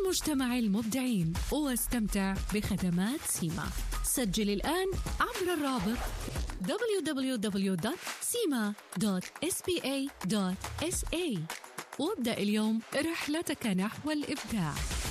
لمجتمع المبدعين واستمتع بخدمات سيما. سجل الآن عبر الرابط www.sima.spa.sa وابدأ اليوم رحلتك نحو الإبداع.